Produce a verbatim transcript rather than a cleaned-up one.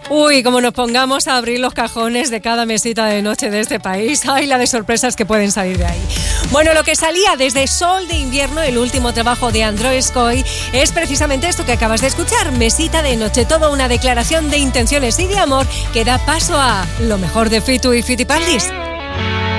Uy, como nos pongamos a abrir los cajones de cada mesita de noche de este país, ay, la de sorpresas que pueden salir de ahí. Bueno, lo que salía desde Sol de Invierno, el último trabajo de Andreu Escoy, es precisamente esto que acabas de escuchar, Mesita de Noche, toda una declaración de intenciones y de amor que da paso a lo mejor de Fitu y Fitipaldis.